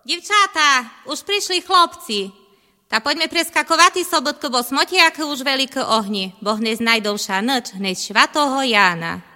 Divčáta, už prišli chlopci. Ta poďme preskakovati sobotko, bo smotiaky už veľké ohni, bo hneď najdovša noč, hneď švatoho Jána.